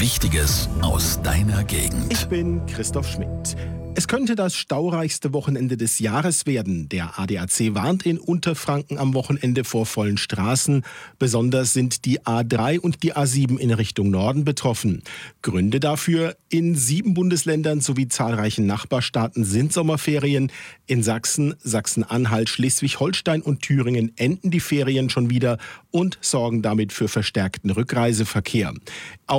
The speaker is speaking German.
Wichtiges aus deiner Gegend. Ich bin Christoph Schmidt. Es könnte das staureichste Wochenende des Jahres werden. Der ADAC warnt in Unterfranken am Wochenende vor vollen Straßen. Besonders sind die A3 und die A7 in Richtung Norden betroffen. Gründe dafür: in 7 Bundesländern sowie zahlreichen Nachbarstaaten sind Sommerferien. In Sachsen, Sachsen-Anhalt, Schleswig-Holstein und Thüringen enden die Ferien schon wieder und sorgen damit für verstärkten Rückreiseverkehr.